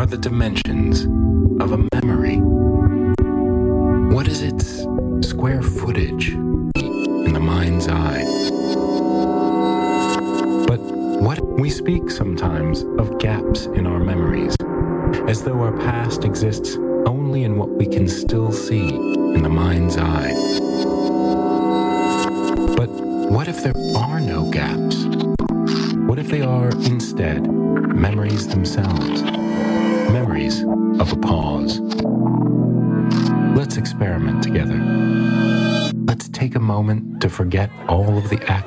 are the dimensions of a memory? What is its square footage in the mind's eye? But what we speak sometimes of gaps in our memories, as though our past exists only in what we can still see in the mind's eye. But what if there are no gaps? What if they are instead memories themselves? Memories of a pause. Let's experiment together. Let's take a moment to forget all of the